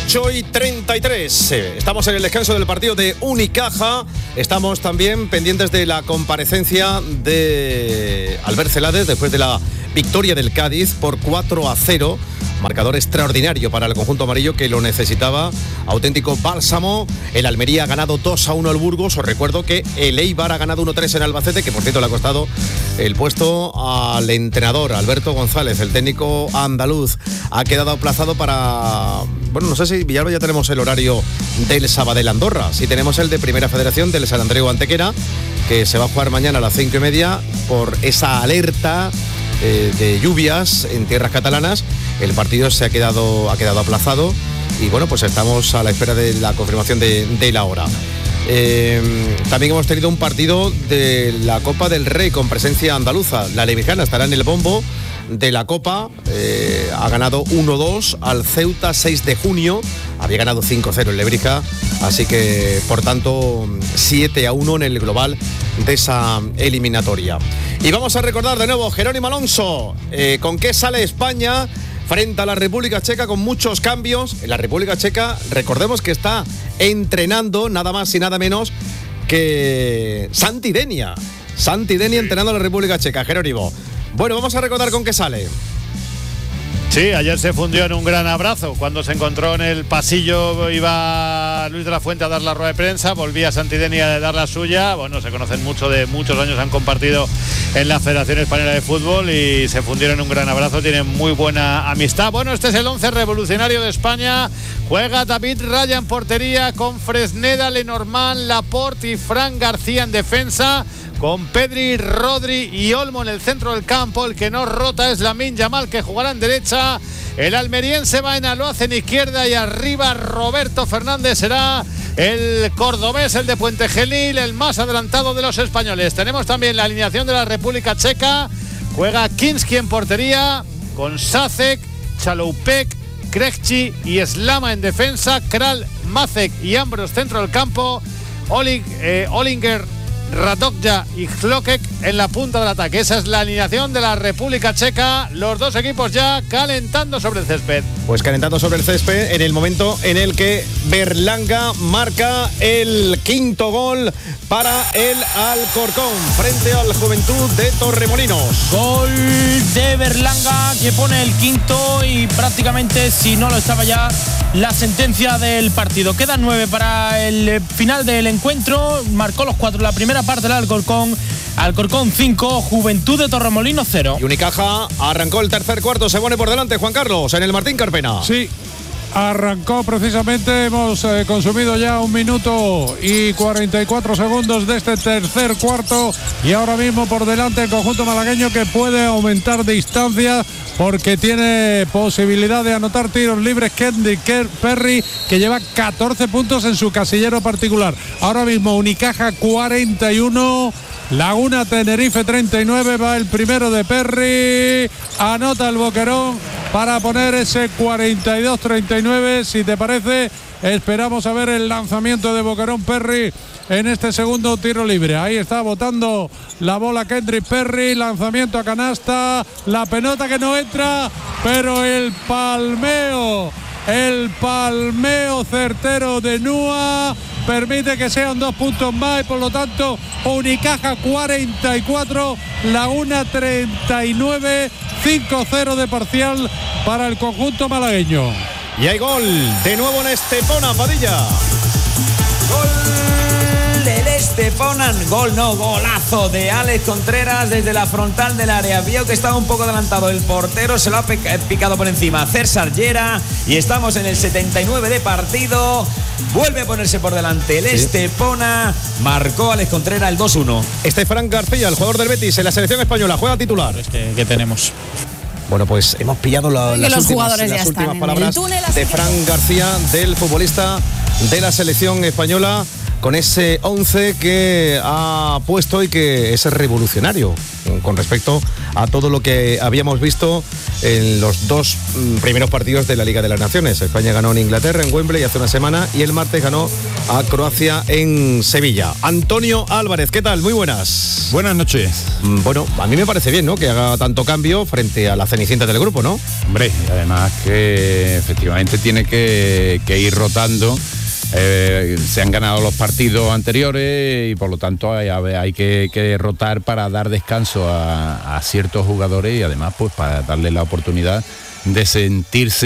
8:33. Estamos en el descanso del partido de Unicaja. Estamos también pendientes de la comparecencia de Albert Celades después de la victoria del Cádiz por 4-0. Marcador extraordinario para el conjunto amarillo que lo necesitaba. Auténtico bálsamo. El Almería ha ganado 2-1 al Burgos. Os recuerdo que el Eibar ha ganado 1-3 en Albacete, que por cierto le ha costado el puesto al entrenador Alberto González. El técnico andaluz ha quedado aplazado para... Bueno, no sé si Villalba ya tenemos el horario del Sabadell Andorra. Sí tenemos el de Primera Federación del San Andreu Antequera, que se va a jugar mañana a las 5:30 por esa alerta de lluvias en tierras catalanas. El partido se ha quedado aplazado y bueno, pues estamos a la espera de la confirmación de la hora. También hemos tenido un partido de la Copa del Rey con presencia andaluza. La Lebrija estará en el bombo de la Copa. Ha ganado 1-2 al Ceuta 6 de junio. Había ganado 5-0 en Lebrija, así que por tanto 7-1 en el global de esa eliminatoria. Y vamos a recordar de nuevo, Jerónimo Alonso, con qué sale España frente a la República Checa, con muchos cambios. En la República Checa, recordemos que está entrenando nada más y nada menos que Santi Denia entrenando a la República Checa. Jerónimo, bueno, vamos a recordar con qué sale. Sí, ayer se fundió en un gran abrazo. Cuando se encontró en el pasillo, iba Luis de la Fuente a dar la rueda de prensa, volvía Santi Denia a dar la suya. Bueno, se conocen mucho, de muchos años han compartido en la Federación Española de Fútbol y se fundieron en un gran abrazo, tienen muy buena amistad. Bueno, este es el 11 revolucionario de España. Juega David Raya en portería, con Fresneda, Lenormand, Laporte y Fran García en defensa, con Pedri, Rodri y Olmo en el centro del campo. El que no rota es Lamine Yamal, que jugará en derecha. El almeriense Baena lo hace en izquierda y arriba Roberto Fernández será el cordobés, el de Puente Genil, el más adelantado de los españoles. Tenemos también la alineación de la República Checa. Juega Kinski en portería, con Sacek, Chaloupek, Krejci y Slama en defensa, Kral, Macek y Ambros centro del campo, Olinger, Ratokja y Hlokek en la punta del ataque. Esa es la alineación de la República Checa. Los dos equipos ya calentando sobre el césped. Pues calentando sobre el césped en el momento en el que Berlanga marca el quinto gol para el Alcorcón frente al Juventud de Torremolinos. Gol de Berlanga que pone el quinto y prácticamente, si no lo estaba ya, la sentencia del partido. Quedan 9 para el final del encuentro. Marcó los 4 la primera parte del Alcorcón 5, Juventud de Torremolinos 0. Y Unicaja arrancó el tercer cuarto, se pone por delante Juan Carlos en el Martín Carpena. Sí, arrancó precisamente, hemos consumido ya 1 minuto y 44 segundos de este tercer cuarto y ahora mismo por delante el conjunto malagueño, que puede aumentar distancia porque tiene posibilidad de anotar tiros libres. Kendrick Perry, que lleva 14 puntos en su casillero particular. Ahora mismo Unicaja 41, Laguna Tenerife 39, va el primero de Perry, anota el Boquerón para poner ese 42-39. Si te parece, esperamos a ver el lanzamiento de Boquerón Perry en este segundo tiro libre. Ahí está botando la bola Kendrick Perry, lanzamiento a canasta, la pelota que no entra, pero el palmeo certero de Nua permite que sean 2 puntos más y por lo tanto Unicaja 44, Laguna 39, 5-0 de parcial para el conjunto malagueño. Y hay gol de nuevo en Estepona, Padilla. Gol del Estepona, golazo de Alex Contreras desde la frontal del área. Vio que estaba un poco adelantado el portero, se lo ha picado por encima César Llera y estamos en el 79 de partido. Vuelve a ponerse por delante el Estepona, marcó Alex Contreras el 2-1. Fran García, el jugador del Betis en la selección española, juega titular. ¿Qué tenemos? Bueno, pues hemos pillado las últimas palabras de Fran García, del futbolista de la selección española. con ese 11 que ha puesto y que es revolucionario con respecto a todo lo que habíamos visto en los 2 primeros partidos de la Liga de las Naciones. España ganó en Inglaterra, en Wembley, hace una semana, y el martes ganó a Croacia en Sevilla. Antonio Álvarez, ¿qué tal? Muy buenas. Buenas noches. Bueno, a mí me parece bien, ¿no?, que haga tanto cambio frente a la cenicienta del grupo, ¿no? Hombre, y además que efectivamente tiene que ir rotando. Se han ganado los partidos anteriores y por lo tanto hay que rotar para dar descanso a ciertos jugadores y además pues para darle la oportunidad de sentirse